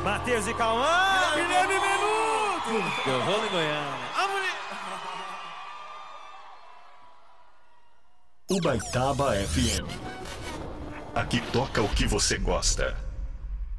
Matheus e Cauã, Guilherme Menudo. Eu vou em Goiânia. Ubaitaba FM. Aqui toca o que você gosta.